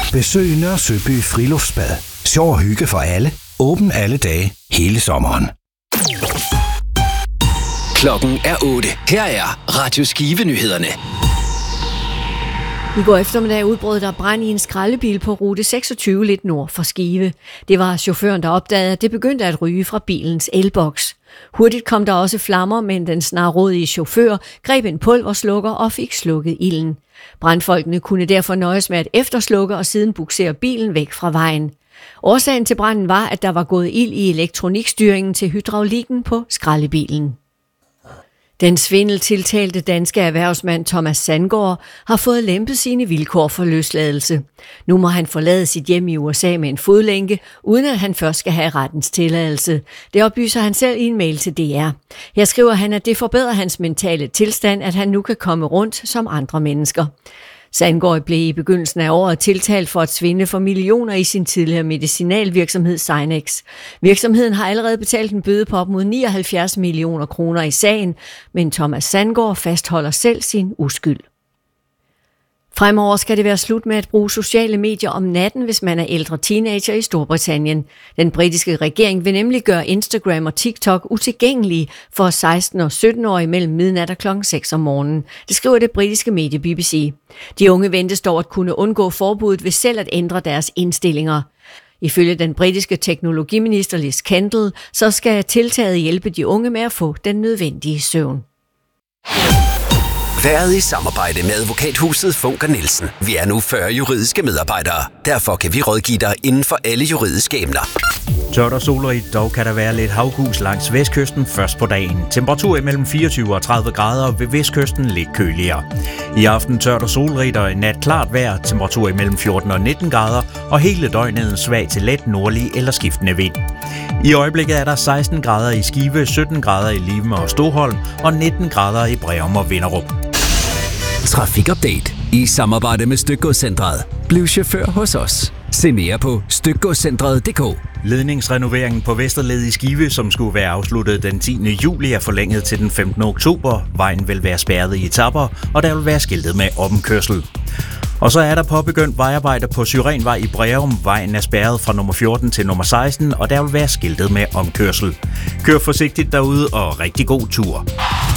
Besøg Nørre Søby Friluftsbad. Sjov og hygge for alle. Åben alle dage, hele sommeren. Klokken er 8. Her er Radio Skive-nyhederne. I går eftermiddag udbrød der brand i en skraldebil på rute 26 lidt nord for Skive. Det var chaufføren, der opdagede, at det begyndte at ryge fra bilens elboks. Hurtigt kom der også flammer, men den snarrådige chauffør greb en pulverslukker og fik slukket ilden. Brandfolkene kunne derfor nøjes med at efterslukke og siden buksere bilen væk fra vejen. Årsagen til branden var, at der var gået ild i elektronikstyringen til hydraulikken på skraldebilen. Den svindeltiltalte danske erhvervsmand Thomas Sandgaard har fået lempet sine vilkår for løsladelse. Nu må han forlade sit hjem i USA med en fodlænke, uden at han først skal have rettens tilladelse. Det oplyser han selv i en mail til DR. Her skriver han, at det forbedrer hans mentale tilstand, at han nu kan komme rundt som andre mennesker. Sandgaard blev i begyndelsen af året tiltalt for at svindle for millioner i sin tidligere medicinalvirksomhed Sinex. Virksomheden har allerede betalt en bøde på op mod 79 millioner kroner i sagen, men Thomas Sandgaard fastholder selv sin uskyld. Fremover skal det være slut med at bruge sociale medier om natten, hvis man er ældre teenager i Storbritannien. Den britiske regering vil nemlig gøre Instagram og TikTok utilgængelige for 16- og 17-årige mellem midnat og klokken 6 om morgenen. Det skriver det britiske medie BBC. De unge ventes dog at kunne undgå forbuddet ved selv at ændre deres indstillinger. Ifølge den britiske teknologiminister Liz Kendall, så skal tiltaget hjælpe de unge med at få den nødvendige søvn. Været i samarbejde med advokathuset Funker Nielsen. Vi er nu 40 juridiske medarbejdere. Derfor kan vi rådgive dig inden for alle juridiske emner. Tørt og solrigt, dog kan der være lidt havgus langs vestkysten først på dagen. Temperatur imellem 24 og 30 grader, ved vestkysten lidt køligere. I aften tørt og solrigt og i nat klart vejr, temperatur imellem 14 og 19 grader, og hele døgnet en svag til let nordlig eller skiftende vind. I øjeblikket er der 16 grader i Skive, 17 grader i Livme og Stoholm og 19 grader i Breum og Vinderup. Trafikupdate i samarbejde med Stykgodscentret. Bliv chauffør hos os. Se mere på stykgodscentret.dk. Ledningsrenoveringen på Vesterled i Skive, som skulle være afsluttet den 10. juli, er forlænget til den 15. oktober. Vejen vil være spærret i etaper, og der vil være skiltet med omkørsel. Og så er der påbegyndt vejarbejde på Syrenvej i Breum. Vejen er spærret fra nummer 14 til nummer 16, og der vil være skiltet med omkørsel. Kør forsigtigt derude og rigtig god tur.